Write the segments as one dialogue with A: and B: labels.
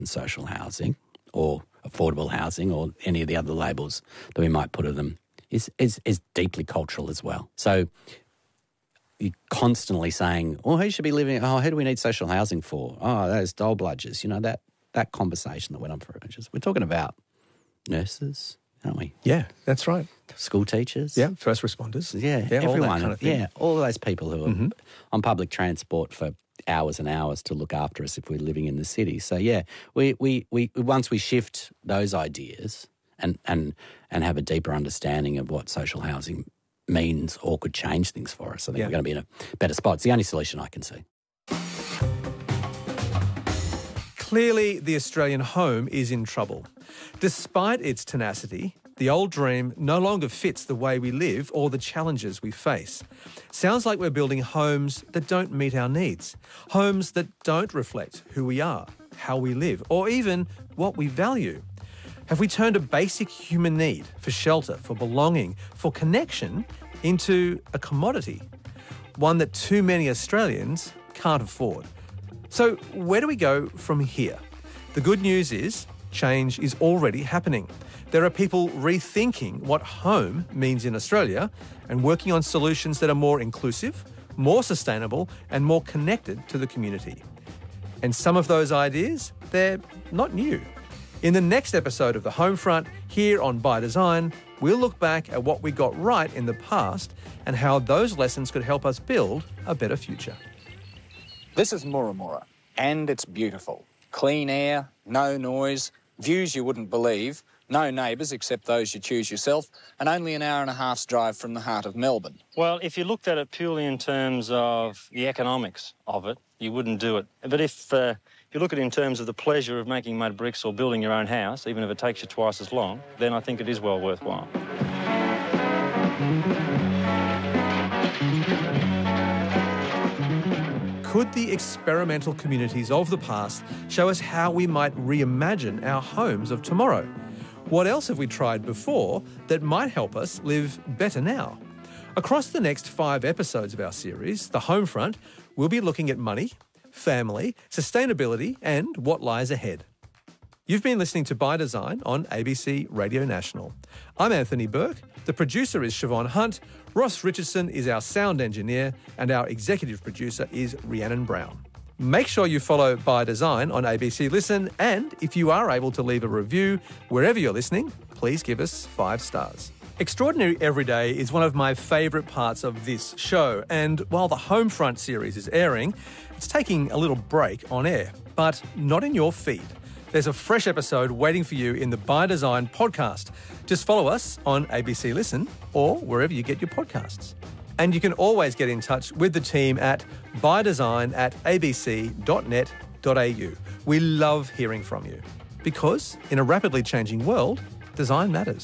A: social housing or affordable housing or any of the other labels that we might put on them is deeply cultural as well. So you're constantly saying, oh, who should be living, who do we need social housing for? Oh, those dole bludgers, that conversation that went on for ages. We're talking about nurses, aren't we?
B: Yeah, that's right.
A: School teachers.
B: Yeah, first responders.
A: Yeah,
B: all
A: everyone.
B: that kind of thing.
A: Yeah, all those people who are on public transport for hours and hours to look after us if we're living in the city. So, yeah, we once we shift those ideas and have a deeper understanding of what social housing means or could change things for us, I think we're going to be in a better spot. It's the only solution I can see.
B: Clearly, the Australian home is in trouble. Despite its tenacity, the old dream no longer fits the way we live or the challenges we face. Sounds like we're building homes that don't meet our needs, homes that don't reflect who we are, how we live, or even what we value. Have we turned a basic human need for shelter, for belonging, for connection into a commodity? One that too many Australians can't afford. So where do we go from here? The good news is change is already happening. There are people rethinking what home means in Australia and working on solutions that are more inclusive, more sustainable and more connected to the community. And some of those ideas, they're not new. In the next episode of The Homefront, here on By Design, we'll look back at what we got right in the past and how those lessons could help us build a better future.
C: This is Murramura, and it's beautiful. Clean air, no noise, views you wouldn't believe, no neighbours except those you choose yourself, and only an hour and a half's drive from the heart of Melbourne.
D: Well, if you looked at it purely in terms of the economics of it, you wouldn't do it. But if you look at it in terms of the pleasure of making mud bricks or building your own house, even if it takes you twice as long, then I think it is well worthwhile.
B: Could the experimental communities of the past show us how we might reimagine our homes of tomorrow? What else have we tried before that might help us live better now? Across the next 5 episodes of our series, The Homefront, we'll be looking at money, family, sustainability and what lies ahead. You've been listening to By Design on ABC Radio National. I'm Anthony Burke. The producer is Siobhan Hunt. Ross Richardson is our sound engineer and our executive producer is Rhiannon Brown. Make sure you follow By Design on ABC Listen, and if you are able to leave a review wherever you're listening, please give us 5 stars. Extraordinary Everyday is one of my favourite parts of this show, and while the Homefront series is airing, it's taking a little break on air, but not in your feed. There's a fresh episode waiting for you in the By Design podcast. Just follow us on ABC Listen or wherever you get your podcasts. And you can always get in touch with the team at bydesign@abc.net.au. We love hearing from you because in a rapidly changing world, design matters.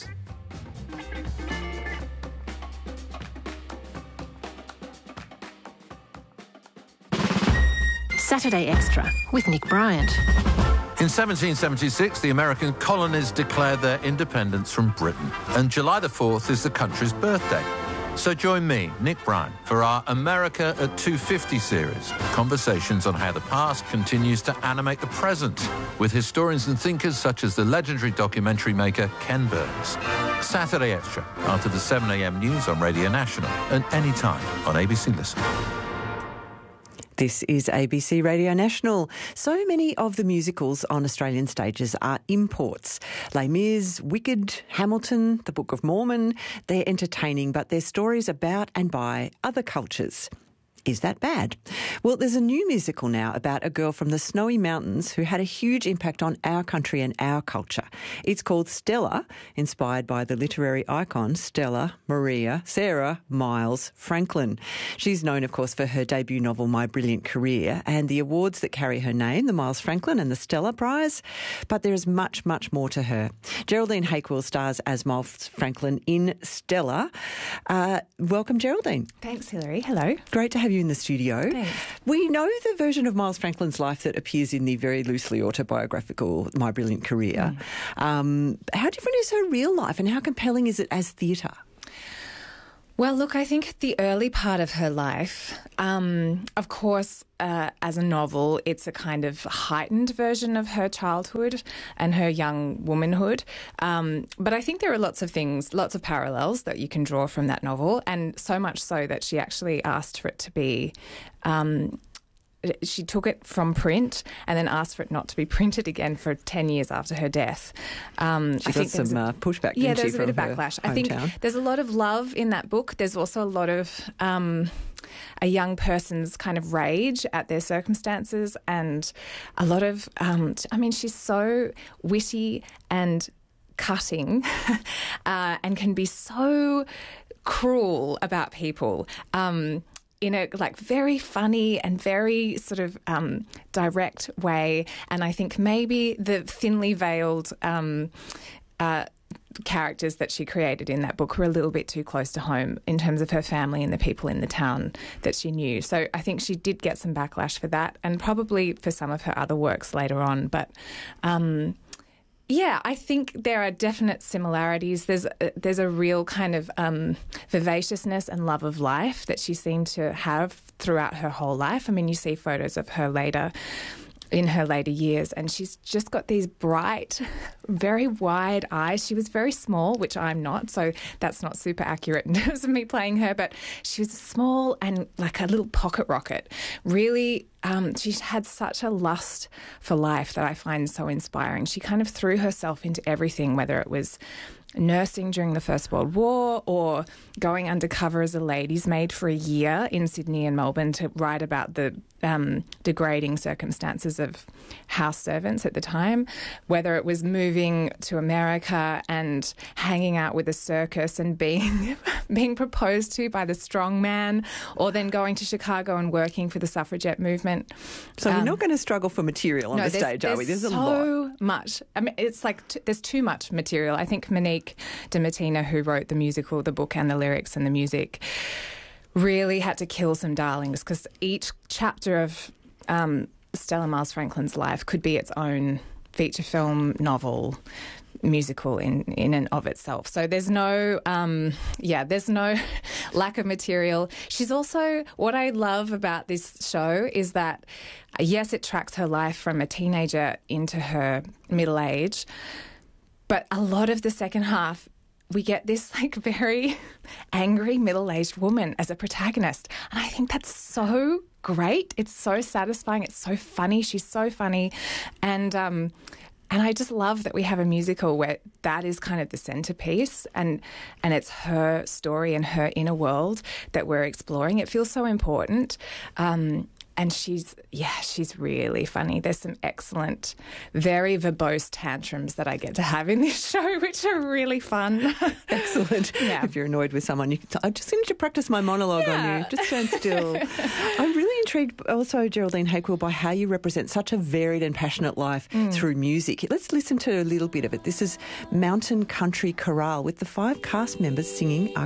E: Saturday Extra with Nick Bryant.
F: In 1776, the American colonies declared their independence from Britain, and July the 4th is the country's birthday. So join me, Nick Bryant, for our America at 250 series, conversations on how the past continues to animate the present, with historians and thinkers such as the legendary documentary maker Ken Burns. Saturday Extra, after the 7 a.m. news on Radio National, and anytime on ABC Listen.
G: This is ABC Radio National. So many of the musicals on Australian stages are imports. Les Mis, Wicked, Hamilton, The Book of Mormon. They're entertaining, but they're stories about and by other cultures. Is that bad? Well, there's a new musical now about a girl from the Snowy Mountains who had a huge impact on our country and our culture. It's called Stella, inspired by the literary icon Stella Maria Sarah Miles Franklin. She's known, of course, for her debut novel My Brilliant Career and the awards that carry her name, the Miles Franklin and the Stella Prize. But there is much, much more to her. Geraldine Hakewill stars as Miles Franklin in Stella. Welcome, Geraldine.
H: Thanks, Hilary. Hello.
G: Great to have you in the studio.
H: Thanks.
G: We know the version of Miles Franklin's life that appears in the very loosely autobiographical My Brilliant Career. How different is her real life and how compelling is it as theatre?
H: Well, look, I think the early part of her life, of course, as a novel, it's a kind of heightened version of her childhood and her young womanhood. But I think there are lots of things, lots of parallels that you can draw from that novel, and so much so that she actually asked for it to be... she took it from print and then asked for it not to be printed again for 10 years after her death.
G: She got some pushback, didn't she?
H: Yeah, there's a bit of backlash. I think there's a lot of love in that book. There's also a lot of a young person's kind of rage at their circumstances, and a lot of, she's so witty and cutting and can be so cruel about people. In a very funny and very sort of direct way. And I think maybe the thinly veiled characters that she created in that book were a little bit too close to home in terms of her family and the people in the town that she knew. So I think she did get some backlash for that, and probably for some of her other works later on. But yeah, I think there are definite similarities. There's a real kind of vivaciousness and love of life that she seemed to have throughout her whole life. I mean, you see photos of her in her later years, and she's just got these bright, very wide eyes. She was very small, which I'm not, so that's not super accurate in terms of me playing her, but she was small and like a little pocket rocket. Really, she had such a lust for life that I find so inspiring. She kind of threw herself into everything, whether it was nursing during the First World War or going undercover as a ladies' maid for a year in Sydney and Melbourne to write about the degrading circumstances of house servants at the time, whether it was moving to America and hanging out with a circus and being proposed to by the strong man, or then going to Chicago and working for the suffragette movement.
G: So we're not going to struggle for material on the stage, are we? There's a lot.
H: So much. I mean, it's like there's too much material. I think Monique de Martina, who wrote the musical, the book and the lyrics and the music, really had to kill some darlings, because each chapter of Stella Miles Franklin's life could be its own feature film, novel, musical in and of itself. So there's no lack of material. She's also, what I love about this show is that, yes, it tracks her life from a teenager into her middle age, but a lot of the second half, we get this like very angry middle-aged woman as a protagonist. And I think that's so great. It's so satisfying. It's so funny. She's so funny. And I just love that we have a musical where that is kind of the centerpiece, and it's her story and her inner world that we're exploring. It feels so important. And she's really funny. There's some excellent, very verbose tantrums that I get to have in this show, which are really fun.
G: Excellent.
H: Yeah.
G: If you're annoyed with someone, I just need to practice my monologue on you. Just stand still. I'm really intrigued also, Geraldine Hakewell, by how you represent such a varied and passionate life through music. Let's listen to a little bit of it. This is Mountain Country Chorale with the 5 cast members singing